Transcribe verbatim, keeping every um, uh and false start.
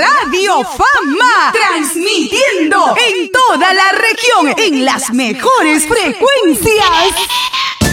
Radio Fama, transmitiendo en toda la región en las mejores frecuencias.